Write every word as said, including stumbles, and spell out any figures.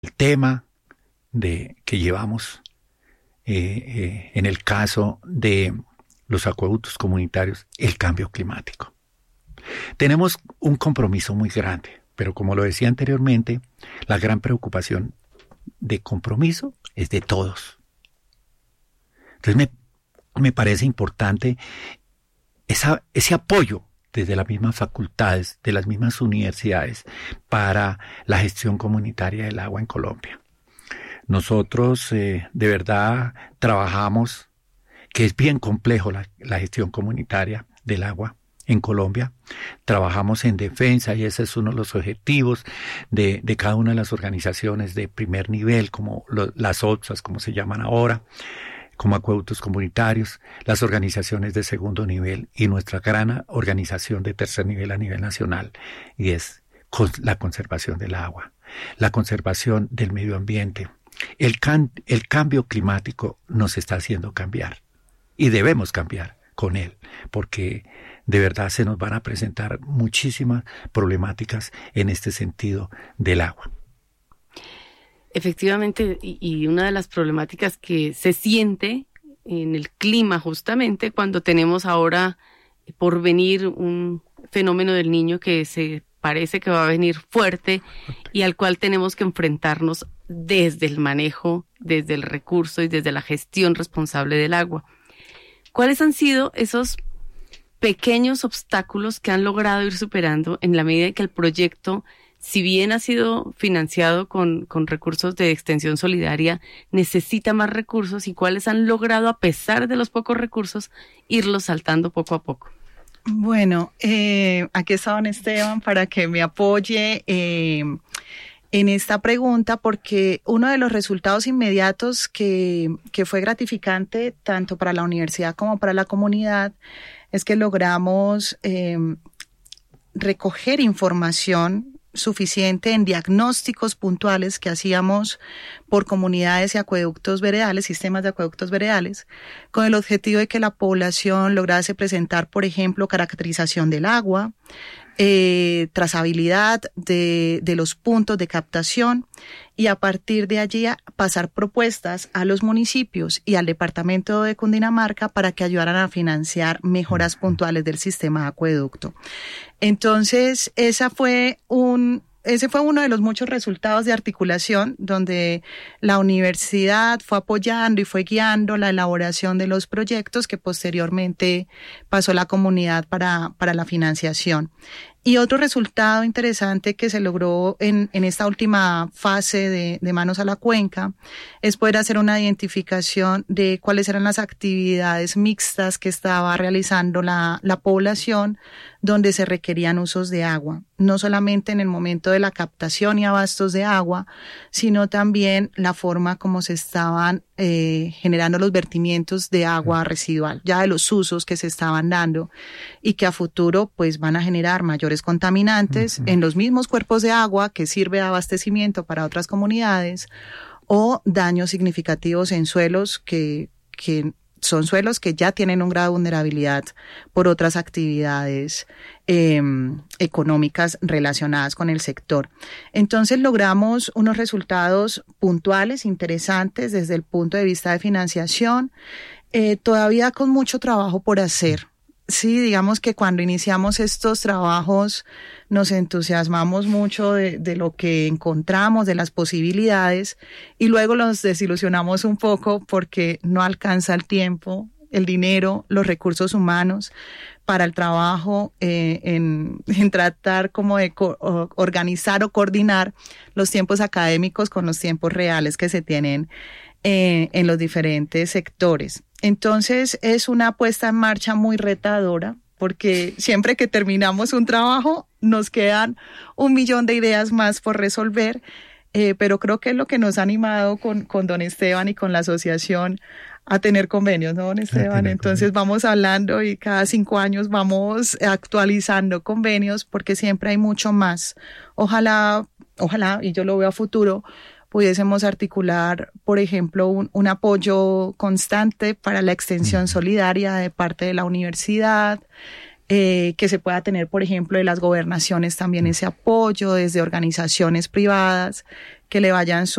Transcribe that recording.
el tema de, que llevamos eh, eh, en el caso de los acueductos comunitarios, el cambio climático. Tenemos un compromiso muy grande, pero como lo decía anteriormente, la gran preocupación de compromiso es de todos. Entonces me, me parece importante esa, ese apoyo desde las mismas facultades, de las mismas universidades, para la gestión comunitaria del agua en Colombia. Nosotros eh, de verdad trabajamos, que es bien complejo la, la gestión comunitaria del agua en Colombia. Trabajamos en defensa y ese es uno de los objetivos de, de cada una de las organizaciones de primer nivel, como lo, las O T S A S, como se llaman ahora, como acueductos comunitarios, las organizaciones de segundo nivel y nuestra gran organización de tercer nivel a nivel nacional, y es la conservación del agua, la conservación del medio ambiente. El, can, el cambio climático nos está haciendo cambiar y debemos cambiar con él, porque de verdad se nos van a presentar muchísimas problemáticas en este sentido del agua. Efectivamente, y, y una de las problemáticas que se siente en el clima justamente cuando tenemos ahora por venir un fenómeno del Niño que se parece que va a venir fuerte y al cual tenemos que enfrentarnos desde el manejo, desde el recurso y desde la gestión responsable del agua. ¿Cuáles han sido esos pequeños obstáculos que han logrado ir superando en la medida en que el proyecto, si bien ha sido financiado con, con recursos de extensión solidaria, necesita más recursos, y cuáles han logrado, a pesar de los pocos recursos, irlos saltando poco a poco? Bueno, eh, aquí está don Esteban para que me apoye eh, en esta pregunta, porque uno de los resultados inmediatos que, que fue gratificante tanto para la universidad como para la comunidad es que logramos eh, recoger información suficiente en diagnósticos puntuales que hacíamos por comunidades y acueductos veredales, sistemas de acueductos veredales, con el objetivo de que la población lograse presentar, por ejemplo, caracterización del agua, eh, trazabilidad de, de los puntos de captación, y a partir de allí pasar propuestas a los municipios y al departamento de Cundinamarca para que ayudaran a financiar mejoras puntuales del sistema de acueducto. Entonces, esa fue un, ese fue uno de los muchos resultados de articulación donde la universidad fue apoyando y fue guiando la elaboración de los proyectos que posteriormente pasó la comunidad para, para la financiación. Y otro resultado interesante que se logró en, en esta última fase de, de Manos a la Cuenca es poder hacer una identificación de cuáles eran las actividades mixtas que estaba realizando la, la población donde se requerían usos de agua, no solamente en el momento de la captación y abastos de agua, sino también la forma como se estaban eh, generando los vertimientos de agua residual, ya de los usos que se estaban dando y que a futuro pues van a generar mayores contaminantes uh-huh. en los mismos cuerpos de agua que sirve de abastecimiento para otras comunidades, o daños significativos en suelos que, que son suelos que ya tienen un grado de vulnerabilidad por otras actividades eh, económicas relacionadas con el sector. Entonces logramos unos resultados puntuales, interesantes desde el punto de vista de financiación, eh, todavía con mucho trabajo por hacer. Sí, digamos que cuando iniciamos estos trabajos nos entusiasmamos mucho de, de lo que encontramos, de las posibilidades, y luego nos desilusionamos un poco porque no alcanza el tiempo, el dinero, los recursos humanos para el trabajo eh, en, en tratar como de co- organizar o coordinar los tiempos académicos con los tiempos reales que se tienen eh, en los diferentes sectores. Entonces es una puesta en marcha muy retadora, porque siempre que terminamos un trabajo nos quedan un millón de ideas más por resolver, eh, pero creo que es lo que nos ha animado con, con don Esteban y con la asociación a tener convenios, ¿no, don Esteban? Entonces vamos hablando y cada cinco años vamos actualizando convenios porque siempre hay mucho más. Ojalá, ojalá, y yo lo veo a futuro, pudiésemos articular, por ejemplo, un, un apoyo constante para la extensión solidaria de parte de la universidad, eh, que se pueda tener, por ejemplo, de las gobernaciones también ese apoyo, desde organizaciones privadas que le vayan